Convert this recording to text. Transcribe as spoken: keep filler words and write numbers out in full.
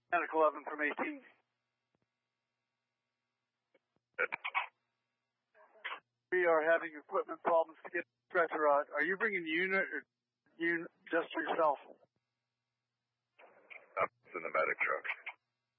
Medic eleven from eighteen. We are having equipment problems to get the stretcher out. Are you bringing unit or you just yourself? I'm in the medic truck.